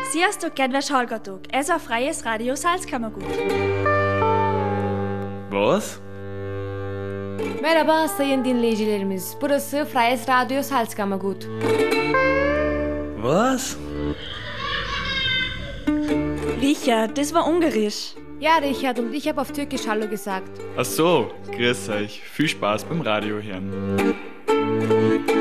Sziasztok, kedves hallgatók! Ez a Freies Radio Salzkammergut. Was? Merhaba sayın dinleyicilerimiz. Burası Freies Radio Salzkammergut. Was? Richard, das war Ungarisch. Ja, Richard, und ich habe auf Türkisch Hallo gesagt. Ach so, grüß euch. Viel Spaß beim Radio hören.